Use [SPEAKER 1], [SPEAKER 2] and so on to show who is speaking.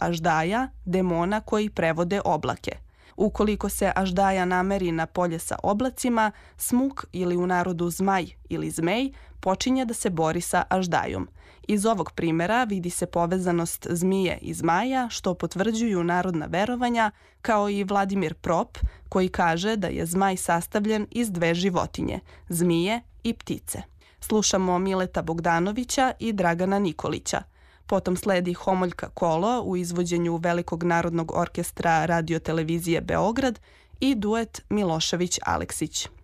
[SPEAKER 1] aždaja, demona koji prevode oblake. Ukoliko se aždaja nameri na polje sa oblacima, smuk ili u narodu zmaj ili zmej počinje da se bori sa aždajom. Iz ovog primera vidi se povezanost zmije i zmaja, što potvrđuju narodna verovanja, kao i Vladimir Prop, koji kaže da je zmaj sastavljen iz dve životinje, zmije i ptice. Slušamo Mileta Bogdanovića i Dragana Nikolića. Potom sledi Homoljka Kolo u izvođenju Velikog narodnog orkestra Radio televizije Beograd i duet Milošević Aleksić.